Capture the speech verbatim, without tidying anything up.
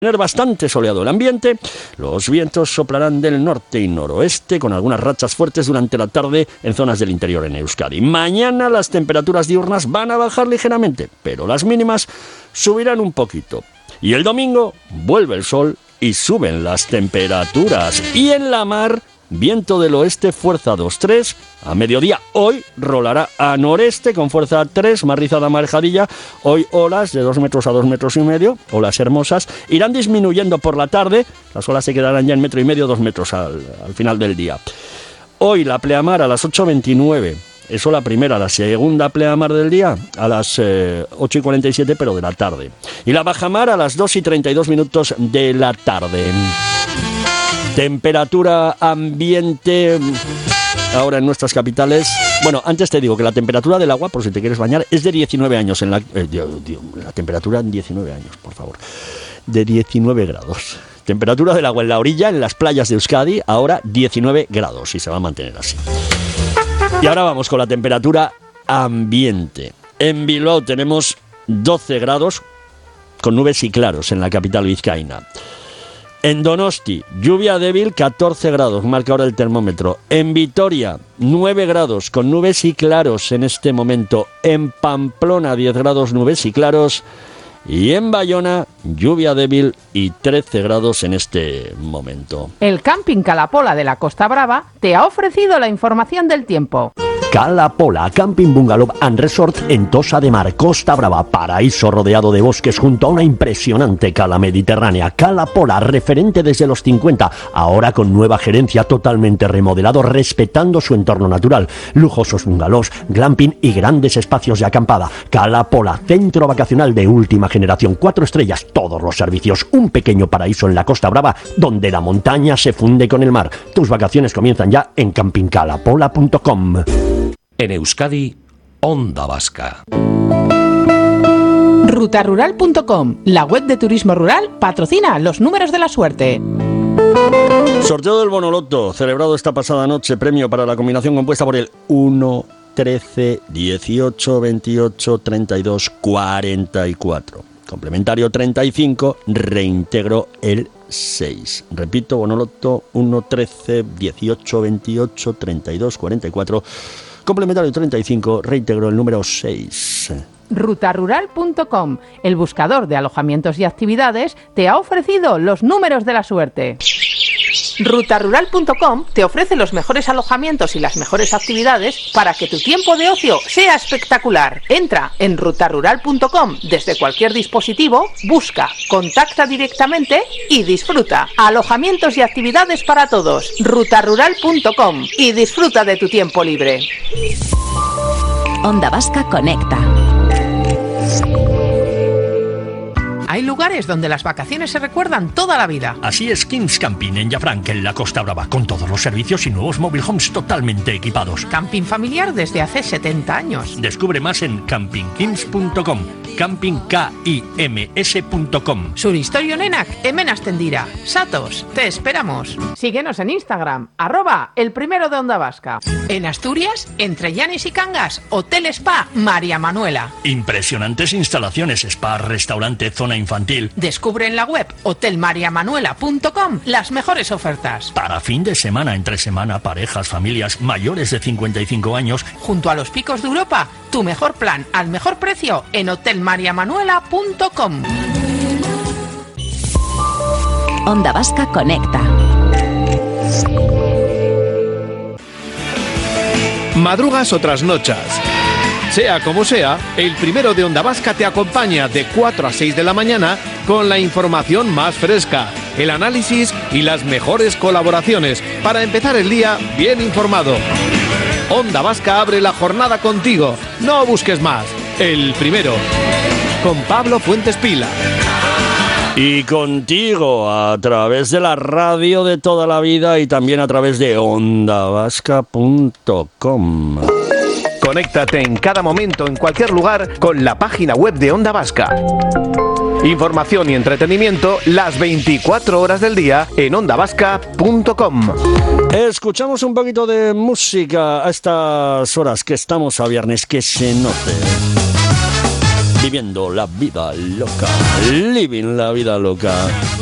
Tener bastante soleado el ambiente, los vientos soplarán del norte y noroeste con algunas rachas fuertes durante la tarde en zonas del interior en Euskadi. Mañana las temperaturas diurnas van a bajar ligeramente, pero las mínimas subirán un poquito. Y el domingo vuelve el sol y suben las temperaturas. Y en la mar, viento del oeste fuerza dos tres, a mediodía hoy rolará a noreste con fuerza tres, más rizada marejadilla. Hoy olas de dos metros a dos metros y medio, olas hermosas, irán disminuyendo por la tarde, las olas se quedarán ya en metro y medio, dos metros al, al final del día. Hoy la pleamar a las ocho veintinueve, eso la primera, la segunda pleamar del día a las eh, ocho y cuarenta y siete, pero de la tarde. Y la bajamar a las dos y treinta y dos minutos de la tarde. Temperatura ambiente ahora en nuestras capitales. Bueno, antes te digo que la temperatura del agua, por si te quieres bañar, es de diecinueve años. En la, eh, Dios, Dios, la temperatura en diecinueve años, por favor. De diecinueve grados. Temperatura del agua en la orilla, en las playas de Euskadi, ahora diecinueve grados y se va a mantener así. Y ahora vamos con la temperatura ambiente. En Bilbao tenemos doce grados con nubes y claros en la capital vizcaína. En Donosti, lluvia débil, catorce grados, marca ahora el termómetro. En Vitoria, nueve grados, con nubes y claros en este momento. En Pamplona, diez grados, nubes y claros. Y en Bayona, lluvia débil y trece grados en este momento. El Camping Calapola de la Costa Brava te ha ofrecido la información del tiempo. Calapola, Camping Bungalow and Resort en Tossa de Mar, Costa Brava, paraíso rodeado de bosques junto a una impresionante cala mediterránea. Calapola, referente desde los cincuenta, ahora con nueva gerencia, totalmente remodelado, respetando su entorno natural. Lujosos bungalows, glamping y grandes espacios de acampada. Calapola, centro vacacional de última generación, cuatro estrellas, todos los servicios, un pequeño paraíso en la Costa Brava, donde la montaña se funde con el mar. Tus vacaciones comienzan ya en camping calapola punto com. En Euskadi, Onda Vasca. ruta rural punto com, la web de turismo rural, patrocina los números de la suerte. Sorteo del Bonoloto, celebrado esta pasada noche, premio para la combinación compuesta por el uno, trece, dieciocho, veintiocho, treinta y dos, cuarenta y cuatro. Complementario treinta y cinco, reintegro el seis. Repito, Bonoloto uno, trece, dieciocho, veintiocho, treinta y dos, cuarenta y cuatro. Complementario treinta y cinco, reintegro el número seis. ruta rural punto com, el buscador de alojamientos y actividades, te ha ofrecido los números de la suerte. ruta rural punto com te ofrece los mejores alojamientos y las mejores actividades para que tu tiempo de ocio sea espectacular. Entra en ruta rural punto com desde cualquier dispositivo, busca, contacta directamente y disfruta. Alojamientos y actividades para todos. ruta rural punto com y disfruta de tu tiempo libre. Onda Vasca conecta. Hay lugares donde las vacaciones se recuerdan toda la vida. Así es Kings Camping en Llafranc, en la Costa Brava, con todos los servicios y nuevos mobile homes totalmente equipados. Camping familiar desde hace setenta años. Descubre más en camping kings punto com, camping kims punto com. Suristorionenak, hemen tendira. Satos, te esperamos. Síguenos en Instagram, arroba el primero de Onda Vasca. En Asturias, entre Llanes y Cangas, Hotel Spa María Manuela. Impresionantes instalaciones, spa, restaurante, zona infantil. Descubre en la web hotel maria manuela punto com las mejores ofertas. Para fin de semana, entre semana, parejas, familias mayores de cincuenta y cinco años. Junto a los picos de Europa, tu mejor plan al mejor precio en hotel maria manuela punto com. Onda Vasca conecta. Madrugas o trasnochas. Sea como sea, el primero de Onda Vasca te acompaña de cuatro a seis de la mañana con la información más fresca, el análisis y las mejores colaboraciones para empezar el día bien informado. Onda Vasca abre la jornada contigo. No busques más. El primero. Con Pablo Fuentes Pila. Y contigo a través de la radio de toda la vida y también a través de onda vasca punto com. Conéctate en cada momento, en cualquier lugar, con la página web de Onda Vasca. Información y entretenimiento las veinticuatro horas del día en onda vasca punto com. Escuchamos un poquito de música a estas horas que estamos a viernes, que se note. viviendo la vida loca, living la vida loca.